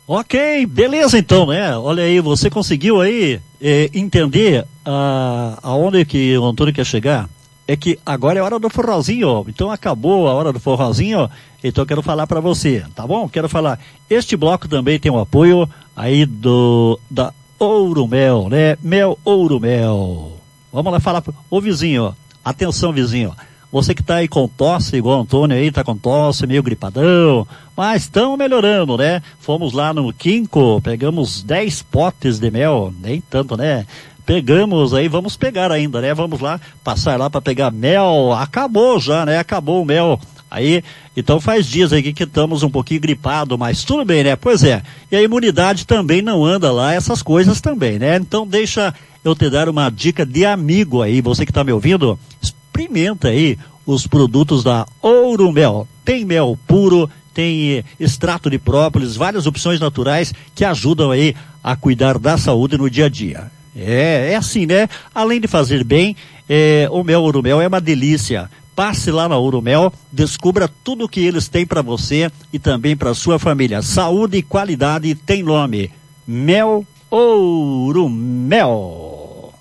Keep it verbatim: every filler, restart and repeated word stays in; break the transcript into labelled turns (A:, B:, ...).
A: Ok, beleza então, né? Olha aí, você conseguiu aí eh, entender ah, aonde que o Antônio quer chegar? É que agora é hora do forrozinho, então acabou a hora do forrozinho, então eu quero falar para você, tá bom? Quero falar, este bloco também tem o apoio aí do, da Ouro Mel, né? Mel Ouro Mel. Vamos lá falar, ô vizinho, atenção vizinho, você que tá aí com tosse, igual o Antônio aí, tá com tosse, meio gripadão, mas estamos melhorando, né? Fomos lá no Quinco, pegamos dez potes de mel, nem tanto, né? Pegamos aí, vamos pegar ainda, né? Vamos lá, passar lá para pegar mel, acabou já, né? Acabou o mel. Aí, então faz dias aí que estamos um pouquinho gripados, mas tudo bem, né? Pois é. E a imunidade também não anda lá, essas coisas também, né? Então deixa eu te dar uma dica de amigo aí, você que está me ouvindo, experimenta aí os produtos da Ouro Mel. Tem mel puro, tem extrato de própolis, várias opções naturais que ajudam aí a cuidar da saúde no dia a dia. É, é assim, né? Além de fazer bem, é, o mel Ouro Mel é uma delícia. Passe lá na Ouro Mel, descubra tudo o que eles têm para você e também para sua família. Saúde e qualidade tem nome. Mel Ouro Mel.